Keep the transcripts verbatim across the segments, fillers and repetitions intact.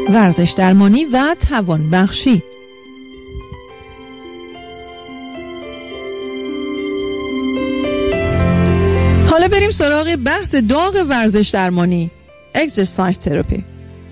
ورزش درمانی و توانبخشی. حالا بریم سراغ بحث داغ ورزش درمانی، اکسرسایز تراپی.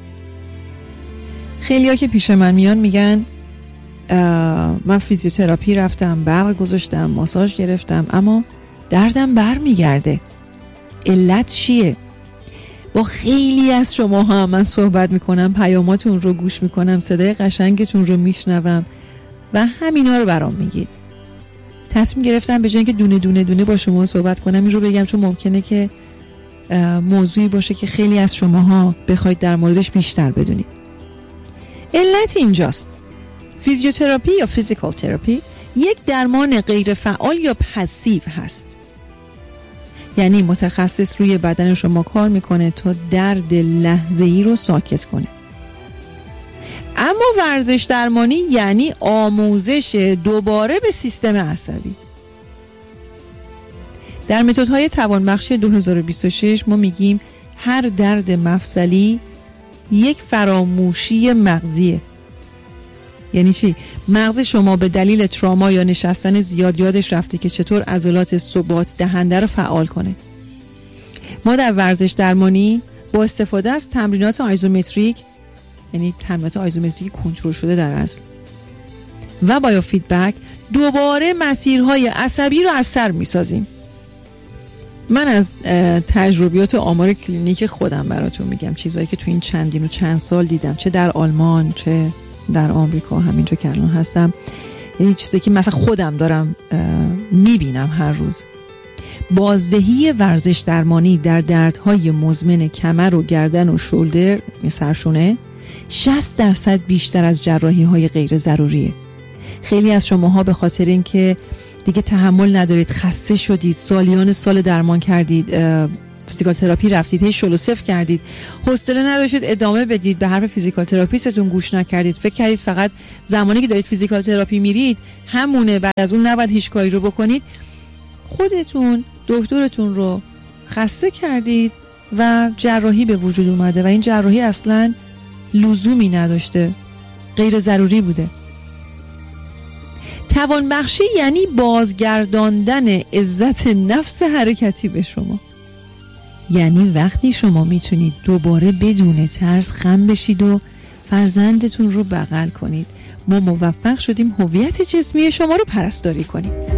خیلی‌ها که پیش من میان میگن من فیزیوتراپی رفتم، برق گذاشتم، ماساژ گرفتم، اما دردم بر میگرده. علت چیه؟ با خیلی از شما ها من صحبت میکنم، پیاماتون رو گوش میکنم، صدای قشنگتون رو میشنوم و همینا رو برام میگید. تصمیم گرفتم به جای اینکه دونه دونه دونه با شما صحبت کنم این رو بگم، چون ممکنه که موضوعی باشه که خیلی از شماها بخواید در موردش بیشتر بدونید. علت اینجاست. فیزیوتراپی یا فیزیکال تراپی یک درمان غیر فعال یا پسیو هست. یعنی متخصص روی بدن شما کار میکنه تا درد لحظه‌ای رو ساکت کنه. اما ورزش درمانی یعنی آموزش دوباره به سیستم عصبی. در متدهای توانبخشی دو هزار و بیست و شش ما میگیم هر درد مفصلی یک فراموشی مغزیه. یعنی چی؟ مغز شما به دلیل تراما یا نشستن زیاد یادش رفته که چطور عضلات ثبات دهنده رو فعال کنه. ما در ورزش درمانی با استفاده از تمرینات آیزومتریک، یعنی تمرینات آیزومتریک کنترل شده در اصل، و بایو فیدبک دوباره مسیرهای عصبی رو از سر میسازیم. من از تجربیات آمار کلینیک خودم براتون میگم، چیزایی که تو این چندین و چند سال دیدم، چه در آلمان چه در آمریکا، همینجا که الان هستم. یعنی چیزایی که مثلا خودم دارم میبینم هر روز. بازدهی ورزش درمانی در دردهای مزمن کمر و گردن و شولدر، سرشونه، شصت درصد بیشتر از جراحی های غیر ضروریه. خیلی از شماها به خاطر اینکه دیگه تحمل ندارید، خسته شدید، سالیان سال درمان کردید، فیزیکال تراپی رفتید، هی شل و صفر کردید، حوصله نداشتید ادامه بدید، به حرف فیزیکال تراپیستتون گوش نکردید، فکر کردید فقط زمانی که دارید فیزیکال تراپی میرید همونه، بعد از اون نباید هیچ کاری رو بکنید، خودتون دکترتون رو خسته کردید و جراحی به وجود اومده و این جراحی اصلاً لزومی نداشته، غیر ضروری بوده. توانبخشی یعنی بازگرداندن عزت نفس حرکتی به شما. یعنی وقتی شما میتونید دوباره بدون ترس خم بشید و فرزندتون رو بغل کنید. ما موفق شدیم هویت جسمی شما رو پرستاری کنیم.